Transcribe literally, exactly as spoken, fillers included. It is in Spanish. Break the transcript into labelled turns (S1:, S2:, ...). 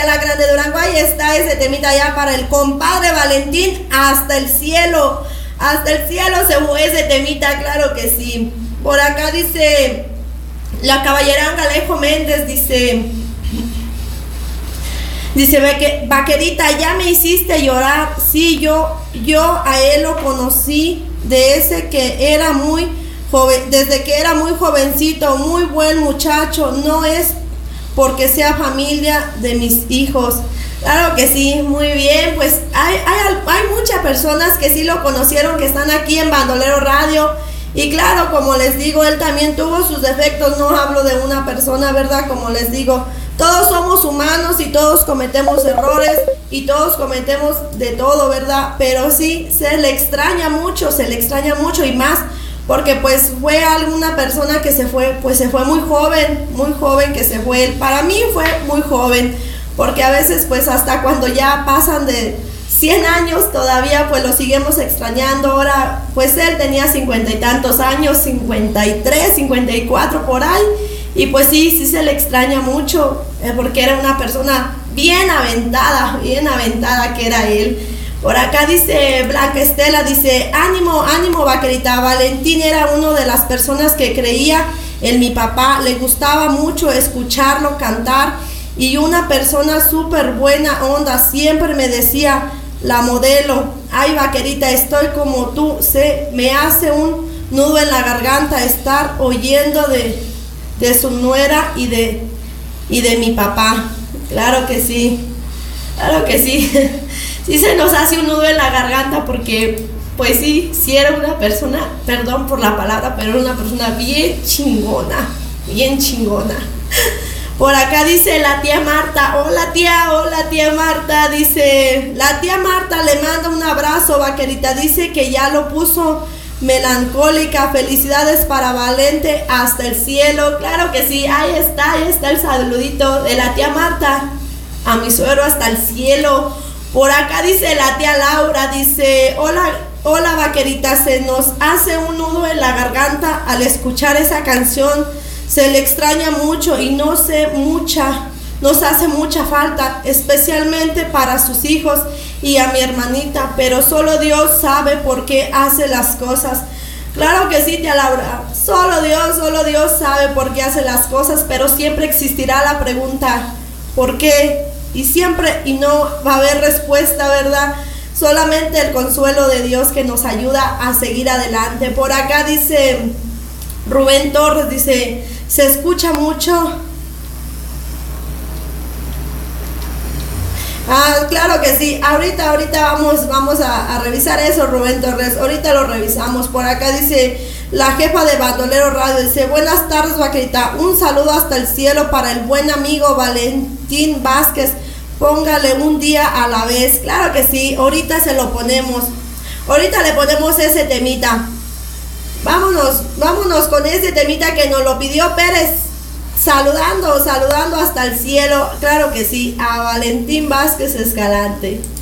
S1: Villa La Grande, Durango. Ahí está ese temita ya para el compadre Valentín, hasta el cielo, hasta el cielo se fue ese temita, claro que sí. Por acá dice la caballeranga Alejo Méndez, dice, dice, vaquerita, ya me hiciste llorar. Sí, yo, yo a él lo conocí de ese que era muy joven, desde que era muy jovencito, muy buen muchacho, no es porque sea familia de mis hijos. Claro que sí, muy bien, pues hay, hay, hay muchas personas que sí lo conocieron, que están aquí en Bandolero Radio, y claro, como les digo, él también tuvo sus defectos, no hablo de una persona, ¿verdad? Como les digo, todos somos humanos y todos cometemos errores y todos cometemos de todo, ¿verdad? Pero sí, se le extraña mucho, se le extraña mucho y más porque pues fue alguna persona que se fue, pues se fue muy joven, muy joven que se fue. Para mí fue muy joven, porque a veces pues hasta cuando ya pasan de cien años todavía pues lo seguimos extrañando. Ahora pues él tenía cincuenta y tantos años, cincuenta y tres, cincuenta y cuatro por ahí, y pues sí, sí se le extraña mucho, eh, porque era una persona bien aventada, bien aventada que era él. Por acá dice Blanca Estela, dice, ánimo, ánimo vaquerita, Valentín era una de las personas que creía en mi papá, le gustaba mucho escucharlo cantar y una persona súper buena onda, siempre me decía, la modelo, ay vaquerita, estoy como tú, se me hace un nudo en la garganta estar oyendo de, de su nuera y de, y de mi papá. Claro que sí, claro que sí. Sí se nos hace un nudo en la garganta porque, pues sí, sí era una persona, perdón por la palabra, pero era una persona bien chingona, bien chingona. Por acá dice la tía Marta, hola tía, hola tía Marta, dice, la tía Marta le manda un abrazo, vaquerita, dice que ya lo puso melancólica, felicidades para Valente hasta el cielo. Claro que sí, ahí está, ahí está el saludito de la tía Marta a mi suegro hasta el cielo. Por acá dice la tía Laura, dice, hola, hola vaquerita, se nos hace un nudo en la garganta al escuchar esa canción, se le extraña mucho y no sé mucha, nos hace mucha falta, especialmente para sus hijos y a mi hermanita, pero solo Dios sabe por qué hace las cosas. Claro que sí, tía Laura, solo Dios, solo Dios sabe por qué hace las cosas, pero siempre existirá la pregunta, ¿por qué? Y siempre, y no va a haber respuesta, ¿verdad? Solamente el consuelo de Dios que nos ayuda a seguir adelante. Por acá dice Rubén Torres, dice, se escucha mucho. Ah, claro que sí, ahorita, ahorita vamos, vamos a, a revisar eso, Rubén Torres, ahorita lo revisamos. Por acá dice la jefa de Bandolero Radio, dice, buenas tardes vaquerita, un saludo hasta el cielo para el buen amigo Valentín Vázquez, póngale un día a la vez. Claro que sí, ahorita se lo ponemos, ahorita le ponemos ese temita. Vámonos, vámonos con ese temita que nos lo pidió Pérez, saludando, saludando hasta el cielo, claro que sí, a Valentín Vázquez Escalante.